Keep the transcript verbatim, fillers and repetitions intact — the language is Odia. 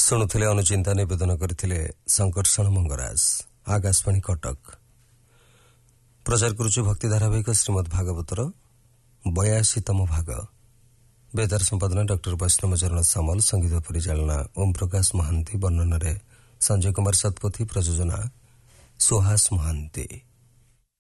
ଶୁଣୁଥିଲେ ଅନୁଚିନ୍ତା ନିବେଦନ କରିଥିଲେ ଶଙ୍କର୍ଷଣ ମଙ୍ଗରାଜ। ଆକାଶବାଣୀ କଟକ ପ୍ରଚାର କରୁଛୁ ଭକ୍ତି ଧାରାବାହିକ ଶ୍ରୀମଦ୍ ଭାଗବତର ବୟାଅଶୀତମ ଭାଗ। ବେତାର ସମ୍ପାଦନା ଡକ୍ଟର ବୈଷ୍ଣବ ଚରଣ ସାମଲ, ସଙ୍ଗୀତ ପରିଚାଳନା ଓମ୍ ପ୍ରକାଶ ମହାନ୍ତି, ବର୍ଣ୍ଣନାରେ ସଞ୍ଜୟ କୁମାର ଶତପଥୀ, ପ୍ରଯୋଜନା ସୁହାସ ମହାନ୍ତି।